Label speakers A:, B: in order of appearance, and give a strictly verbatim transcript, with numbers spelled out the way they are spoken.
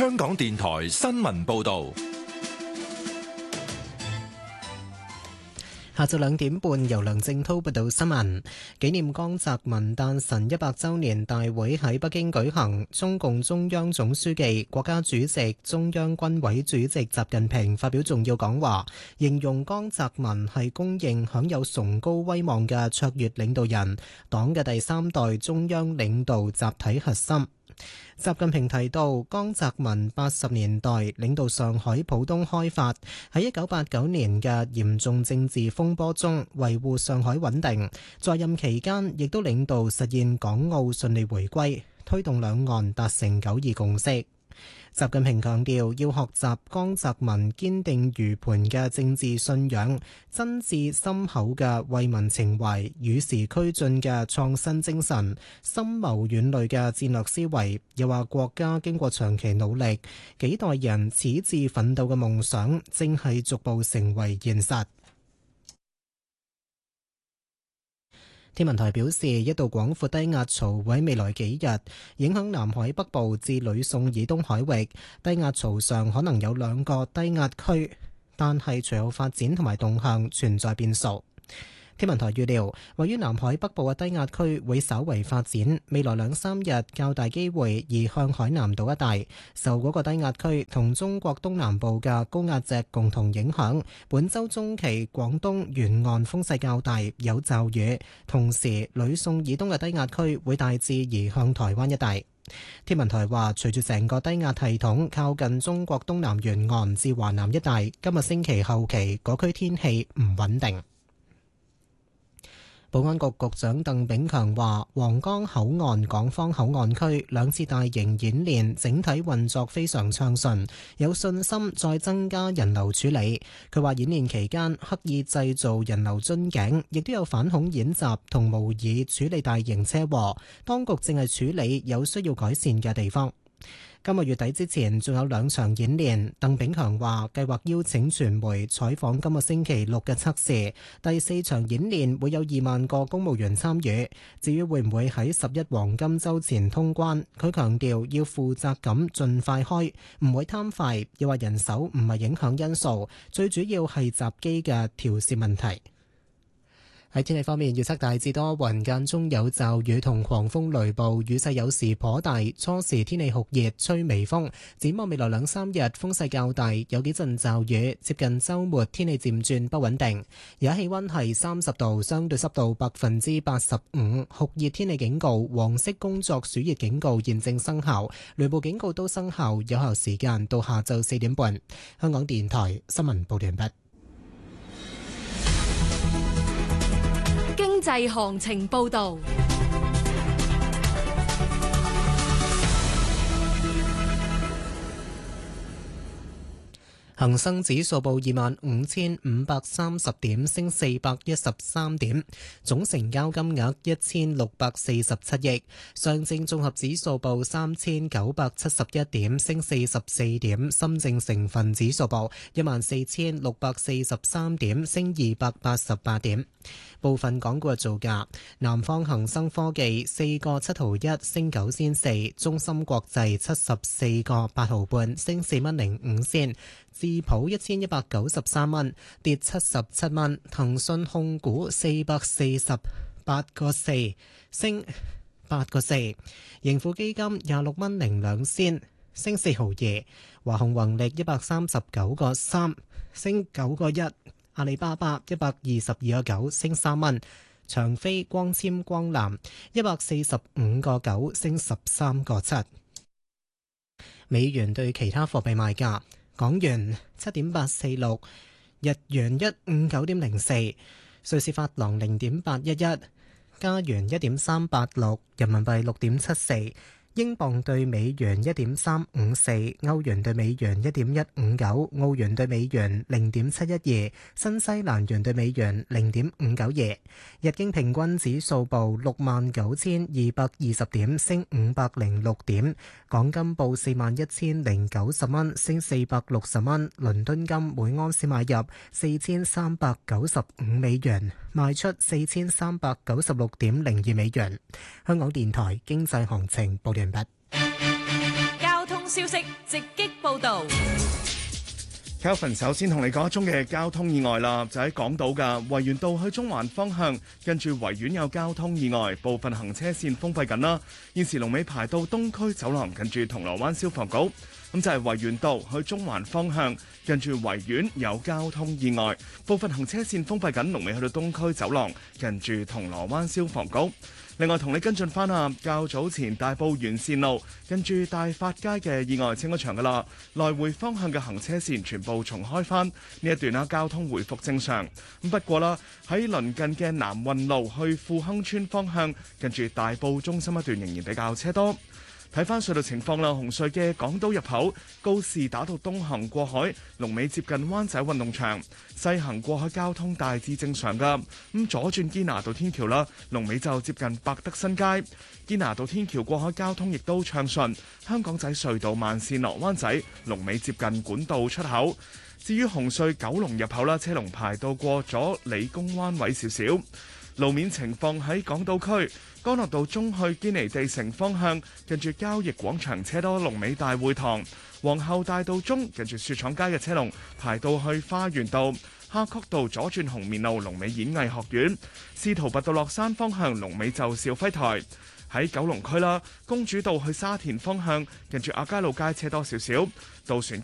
A: 香港電台新聞報道。
B: 下晝兩點半，由梁正滔報道新聞。紀念江澤民誕辰一百週年大會喺北京舉行，中共中央總書記、國家主席、中央軍委主席習近平發表重要講話，形容江澤民係公認享有崇高威望嘅卓越領導人，黨嘅第三代中央領導集體核心。習近平提到，江澤民八十年代領導上海浦東開發，喺一九八九年嘅嚴重政治風波中維護上海穩定，在任期間亦都領導實現港澳順利回歸，推動兩岸達成九二共識。習近平強調，要學習江澤民堅定如磐嘅政治信仰、真摯深厚嘅為民情懷、與時俱進嘅創新精神、深謀遠慮嘅戰略思維。又話國家經過長期努力，幾代人矢志奮鬥嘅夢想正係逐步成為現實。天文台表示，一道廣闊低壓槽會喺未來幾日影響南海北部至呂宋以東海域，低壓槽上可能有兩個低壓區，但係隨後發展同埋動向存在變數。天文台預料，位於南海北部嘅低壓區會稍為發展，未來兩三日較大機會移向海南島一帶。受嗰個低壓區同中國東南部嘅高壓脊共同影響，本週中期廣東沿岸風勢較大，有驟雨。同時，呂宋以東嘅低壓區會大致移向台灣一帶。天文台話，隨住成個低壓系統靠近中國東南沿岸至華南一帶，今日星期後期嗰區天氣唔穩定。保安局局長鄧炳強話，皇崗口岸港方口岸區兩次大型演練整體運作非常暢順，有信心再增加人流處理。佢話演練期間刻意製造人流樽頸，亦都有反恐演習同模擬處理大型車禍，當局正係處理有需要改善嘅地方。今個月底之前仲有兩場演練，鄧炳強話計劃邀請傳媒採訪今個星期六嘅測試。第四場演練會有二萬個公務員參與。至於會唔會喺十一黃金週前通關，佢強調要負責咁盡快開，唔會貪快。又話人手唔係影響因素，最主要係閘機嘅調試問題。喺天氣方面，預測大致多雲，間中有驟雨同狂風雷暴，雨勢有時頗大。初時天氣酷熱，吹微風。展望未來兩三日，風勢較大，有幾陣驟雨。接近週末，天氣漸轉不穩定。而家氣溫係三十度，相對濕度百分之八十五。酷熱天氣警告、黃色工作暑熱警告現正生效，雷暴警告都生效，有效時間到下晝四點半。香港電台新聞報道完畢。
C: 經濟行情報道。
B: 恒生指數報二萬五千五百三十點，升四百一十三點，總成交金額一千六百四十七億。上證綜合指數報三千九百七十一點，升四十四點。深證成分指數報一萬四千六百四十三點，升二百八十八點。部分港股嘅造價：南方恒生科技四個七毫一，升九仙四；中芯國際七十四個八毫半，升四蚊零五仙；智普一千一百九十三蚊，跌七十七蚊；騰訊控股四百四十八個四，升八個四；盈富基金廿六蚊零兩仙，升四毫二；華虹宏力一百三十九個三，升九個一。阿里巴巴一百二十二個九，升三蚊。長飛光纖光纜一百四十五個九，升十三個七。美元對其他貨幣賣價：港元七點八四六，日元一五九點零四，瑞士法郎零點八一一，加元一點三八六，人民幣六點七四。英鎊對美元一點三五四，歐元對美元一點一五九，澳元對美元零點七一二，新西蘭元對美元零點五九二。日經平均指數報六萬九千二百二十點，升五百零六點。港金報四萬一千零九十蚊，升四百六十蚊。倫敦金每安士買入四千三百九十五美元，賣出四千三百九十六點零二美元。香港電台經濟行情報道完畢。
C: 交通
D: 消息直擊報導。
E: Kelvin 首先同你講一宗嘅交通意外啦，就喺港島嘅維園道去中環方向，近住維園有交通意外，部分行車線封閉緊啦。現時龍尾排到東區走廊，近住銅鑼灣消防局。咁就係維園道去中環方向，近住維園有交通意外，部分行車線封閉緊，龍尾去到東區走廊，近住銅鑼灣消防局。另外同你跟進翻啊，較早前大埔沿線路跟住大發街嘅意外清咗場噶啦，來回方向嘅行車線全部重開翻，呢一段啦交通回復正常。咁不過啦，喺鄰近嘅南運路去富亨村方向，跟住大埔中心一段仍然比較車多。睇翻隧道情況啦，紅隧嘅港島入口告士打道東行過海，龍尾接近灣仔運動場；西行過海交通大致正常噶。咁左轉堅拿道天橋啦，龍尾就接近百德新街。堅拿道天橋過海交通亦都暢順。香港仔隧道慢線落灣仔，龍尾接近管道出口。至於紅隧九龍入口啦，車龍排到過咗理工灣位少少。路面情況喺港島區，干諾道中去堅尼地城方向，近住交易廣場車多，龍尾大會堂；皇后大道中近住雪廠街嘅車龍排到去花園道；夏慤道左轉紅棉路，龍尾演藝學院；司徒拔道落山方向，龍尾就兆輝台。喺九龍區啦，公主道去沙田方向，近住亞皆老街車多少少；渡船